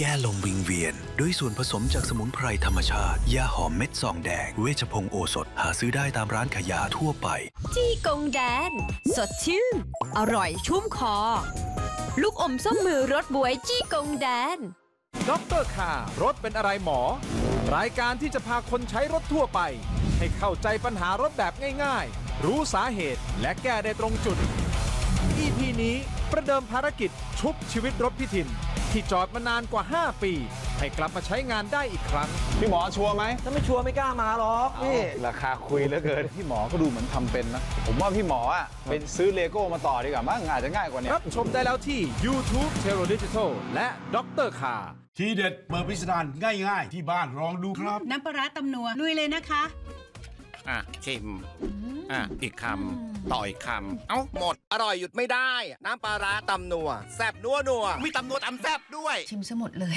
ก้ลมวิงเวียนด้วยส่วนผสมจากสมุนไพรธรรมชาติยาหอมเม็ดซองแดงเวชพงศ์โอสถหาซื้อได้ตามร้านขายยาทั่วไปจี้กงแดนสดชื่นอร่อยชุ่มคอลูกอมส้มมือรสบวยจี้กงแดนด็อกเตอร์ข่ารถเป็นอะไรหมอรายการที่จะพาคนใช้รถทั่วไปให้เข้าใจปัญหารถแบบง่ายๆรู้สาเหตุและแก้ได้ตรงจุด EP นี้ประเดิมภารกิจชุบชีวิตรถพี่ทินที่จอดมานานกว่า5ปีให้กลับมาใช้งานได้อีกครั้งพี่หมอชัวร์ไหมถ้าไม่ชัวร์ไม่กล้ามาหรอกนี่ราคาคุยเหลือเกินพี่หมอก็ดูเหมือนทำเป็นนะผมว่าพี่หมออ่ะเป็นซื้อเลโก้มาต่อดีกว่ามั้งอาจจะง่ายกว่านี้รับชมได้แล้วที่ YouTube Tero Digital และด็อกเตอร์ข่าทีเด็ดเปิดพิสดารง่ายๆที่บ้านลองดูครับน้ำปลาร้าตำนัวลุยเลยนะคะชิมอีกคำต่ออีกคำเอ้าหมดอร่อยหยุดไม่ได้น้ำปลาร้าตำนัวแซ่บนัวมีตำนัวตำแซ่บด้วยชิมซะหมดเลย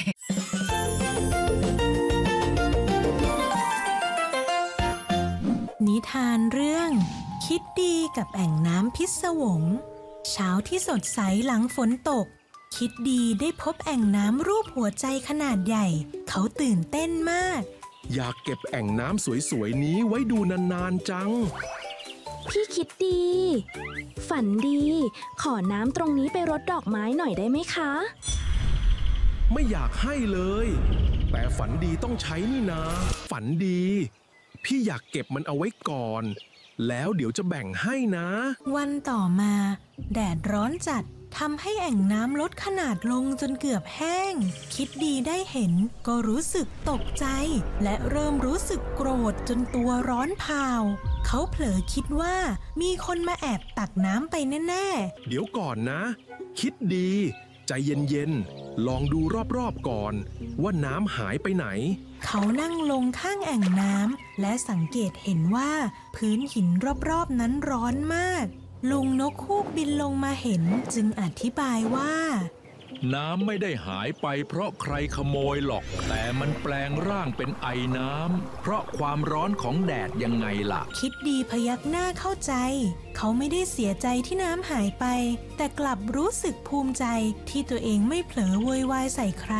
นิทานเรื่องคิดดีกับแอ่งน้ำพิศวงเช้าที่สดใสหลังฝนตกคิดดีได้พบแอ่งน้ำรูปหัวใจขนาดใหญ่เขาตื่นเต้นมากอยากเก็บแอ่งน้ำสวยๆนี้ไว้ดูนานๆจังพี่คิดดีฝันดีขอน้ำตรงนี้ไปรดดอกไม้หน่อยได้ไหมคะไม่อยากให้เลยแต่ฝันดีต้องใช้นี่นาฝันดีพี่อยากเก็บมันเอาไว้ก่อนแล้วเดี๋ยวจะแบ่งให้นะวันต่อมาแดดร้อนจัดทำให้แอ่งน้ำลดขนาดลงจนเกือบแห้งคิดดีได้เห็นก็รู้สึกตกใจและเริ่มรู้สึกโกรธจนตัวร้อนเผาเขาเผลอคิดว่ามีคนมาแอบตักน้ำไปแน่ๆเดี๋ยวก่อนนะคิดดีใจเย็นๆลองดูรอบๆก่อนว่าน้ำหายไปไหนเขานั่งลงข้างแอ่งน้ำและสังเกตเห็นว่าพื้นหินรอบๆนั้นร้อนมากลุงนกฮูกบินลงมาเห็นจึงอธิบายว่าน้ำไม่ได้หายไปเพราะใครขโมยหรอกแต่มันแปลงร่างเป็นไอน้ำเพราะความร้อนของแดดยังไงล่ะคิดดีพยักหน้าเข้าใจเขาไม่ได้เสียใจที่น้ำหายไปแต่กลับรู้สึกภูมิใจที่ตัวเองไม่เผลอโวยวายใส่ใคร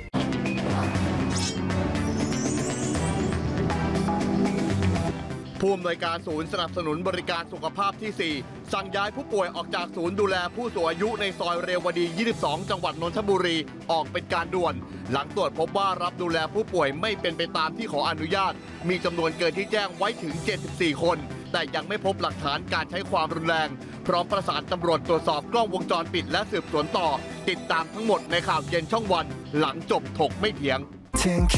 ผู้อำนวยการศูนย์สนับสนุนบริการสุขภาพที่ 4 สั่งย้ายผู้ป่วยออกจากศูนย์ดูแลผู้สูงอายุในซอยเรวดี 22 จังหวัดนนทบุรีออกเป็นการด่วนหลังตรวจพบว่ารับดูแลผู้ป่วยไม่เป็นไปตามที่ขออนุญาตมีจำนวนเกินที่แจ้งไว้ถึง 74 คนแต่ยังไม่พบหลักฐานการใช้ความรุนแรงพร้อมประสานตำรวจตรวจสอบกล้องวงจรปิดและสืบสวนต่อติดตามทั้งหมดในข่าวเย็นช่องวันหลังจบถกไม่เถียง